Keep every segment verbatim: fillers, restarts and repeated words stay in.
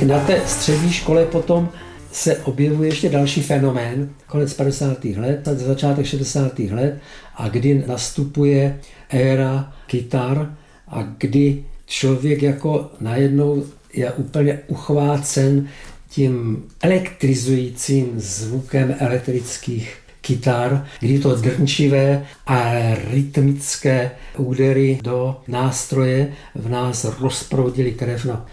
Tak na té střední škole potom se objevuje ještě další fenomén, konec padesátých let, začátek šedesátých let, a kdy nastupuje éra kytar a kdy člověk jako najednou je úplně uchvácen tím elektrizujícím zvukem elektrických kytar, kdy to drnčivé a rytmické údery do nástroje v nás rozproudily krev. No,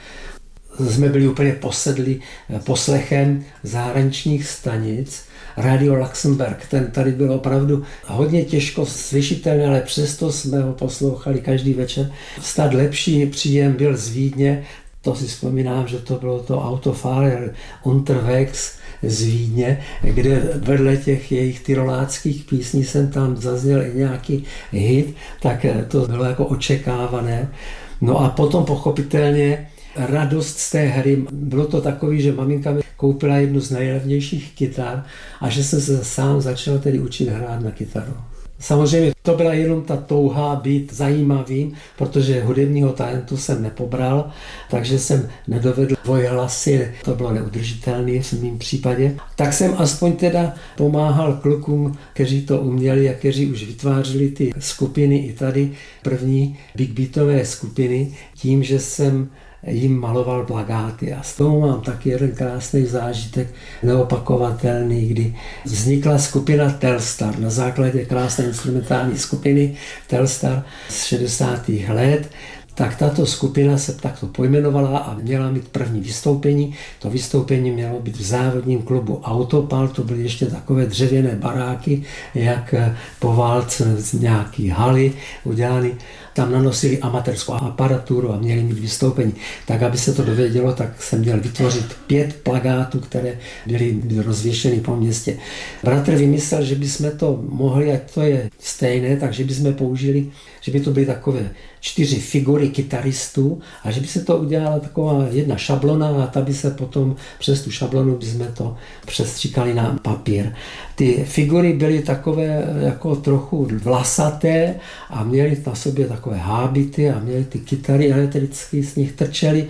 jsme byli úplně posedli poslechem zahraničních stanic. Radio Luxemburg, ten tady byl opravdu hodně těžko slyšitelný, ale přesto jsme ho poslouchali každý večer. Snad lepší příjem byl z Vídně, to si vzpomínám, že to bylo to Autofahrer Unterwegs z Vídně, kde vedle těch jejich tyroláckých písní jsem tam zazněl i nějaký hit, tak to bylo jako očekávané. No a potom pochopitelně radost z té hry, bylo to takový, že maminka mi koupila jednu z nejlevnějších kytar a že jsem se sám začal tedy učit hrát na kytaru. Samozřejmě to byla jenom ta touha být zajímavým, protože hudebního talentu jsem nepobral, takže jsem nedovedl dvojhlasy, to bylo neudržitelné v mém případě. Tak jsem aspoň teda pomáhal klukům, kteří to uměli a kteří už vytvářeli ty skupiny i tady, první big beatové skupiny, tím, že jsem jim maloval plakáty. A z toho mám taky jeden krásný zážitek, neopakovatelný, kdy vznikla skupina Telstar na základě krásné instrumentální skupiny Telstar z šedesátých let. Tak tato skupina se takto pojmenovala a měla mít první vystoupení. To vystoupení mělo být v závodním klubu Autopal, to byly ještě takové dřevěné baráky, jak po válce z nějaký haly udělány. Tam nanosili amatérskou aparaturu a měli mít vystoupení. Tak, aby se to dovědělo, tak jsem měl vytvořit pět plakátů, které byly rozvěšeny po městě. Bratr vymyslel, že bychom to mohli, ať to je stejné, takže bychom použili, že by to byly takové čtyři figury kytaristů a že by se to udělala taková jedna šablona a ta by se potom přes tu šablonu bychom to přestříkali na papír. Ty figury byly takové jako trochu vlasaté a měly na sobě takové hábity a měly ty kytary elektrické, z nich trčely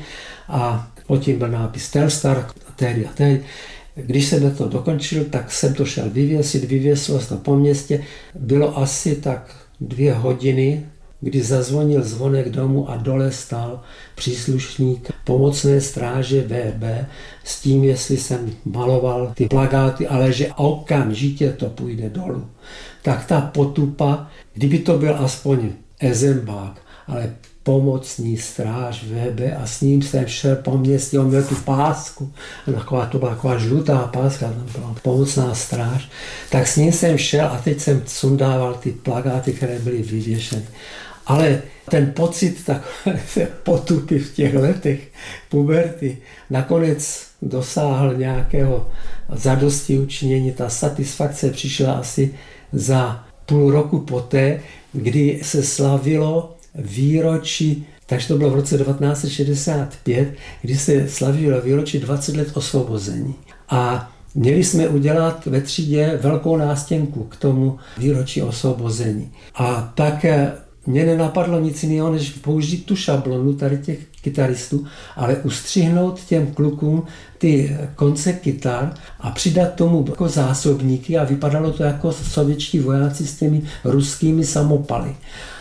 a pod tím byl nápis Telstar, tehdy a tehdy. Když jsem to dokončil, tak jsem to šel vyvěsit, vyvěsil to po městě. Bylo asi tak dvě hodiny, kdy zazvonil zvonek domu a dole stál příslušník pomocné stráže V B s tím, jestli jsem maloval ty plakáty, ale že okamžitě to půjde dolů. Tak ta potupa, kdyby to byl aspoň Ezembák, ale pomocný stráž V B a s ním jsem šel po městě, on měl tu pásku, taková, to byla taková žlutá páska, tam byla pomocná stráž, tak s ním jsem šel a teď jsem sundával ty plakáty, které byly vyvěšeny. Ale ten pocit takové potupy v těch letech puberty nakonec dosáhl nějakého zadostiučinění. Ta satisfakce přišla asi za půl roku poté, kdy se slavilo výročí, takže to bylo v roce devatenáct set šedesát pět, kdy se slavilo výročí dvacet let osvobození. A měli jsme udělat ve třídě velkou nástěnku k tomu výročí osvobození. A tak mě nenapadlo nic jiného, než použít tu šablonu tady těch kytaristů, ale ustřihnout těm klukům ty konce kytar a přidat tomu jako zásobníky a vypadalo to jako sovětští vojáci s těmi ruskými samopaly.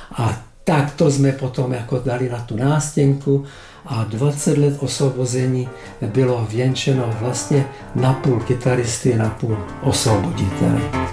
A tak to jsme potom jako dali na tu nástěnku a dvacet let osvobození bylo věnčeno vlastně napůl kytaristy, napůl osvoboditeli.